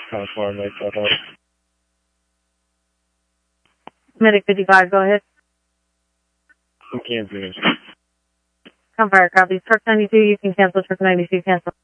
California, Total. Medic 55, go ahead. Kansas. Compire, copy. Truck 92, you can cancel. Truck 92, cancel.